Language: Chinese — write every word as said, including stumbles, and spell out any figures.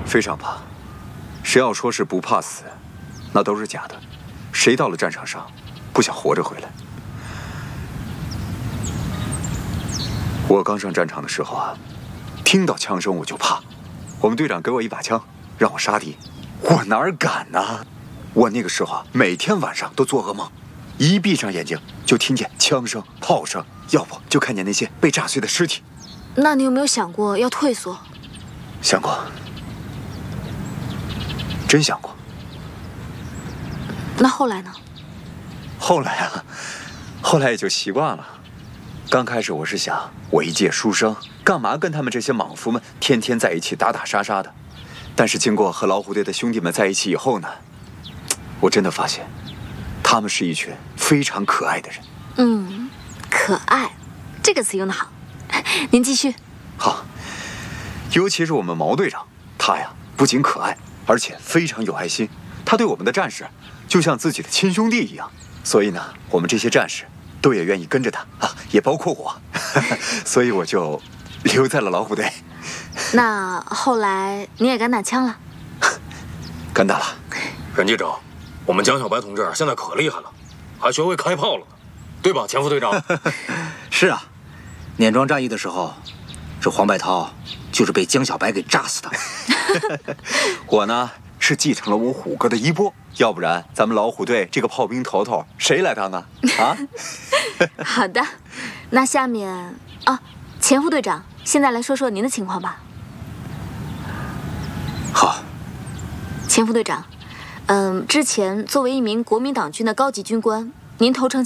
非常怕。谁要说是不怕死，那都是假的。谁到了战场上，不想活着回来？我刚上战场的时候啊，听到枪声我就怕。我们队长给我一把枪，让我杀敌，我哪儿敢呢？我那个时候啊，每天晚上都做噩梦，一闭上眼睛就听见枪声、炮声，要不就看见那些被炸碎的尸体。 那你有没有想过要退缩？ 想过，真想过。 那后来呢？ 后来啊，后来也就习惯了。刚开始我是想，我一介书生，干嘛跟他们这些莽夫们天天在一起打打杀杀的？但是经过和老虎队的兄弟们在一起以后呢，我真的发现，他们是一群非常可爱的人。 嗯，可爱，这个词用得好。您继续。 好，尤其是我们毛队长，他呀不仅可爱，而且非常有爱心。他对我们的战士就像自己的亲兄弟一样，所以呢，我们这些战士都也愿意跟着他啊，也包括我，所以我就留在了老虎队。 那后来你也敢打枪了？ 敢打了。 任机长，我们江小白同志现在可厉害了，还学会开炮了呢，对吧，前副队长？ 是啊，碾庄战役的时候，这黄百韬就是被江小白给炸死的。 我呢是继承了我虎哥的衣钵，要不然咱们老虎队这个炮兵头头谁来当啊？啊？ 好的，那下面啊，前副队长，现在来说说您的情况吧。 好， 前副队长，嗯，之前作为一名国民党军的高级军官，您投诚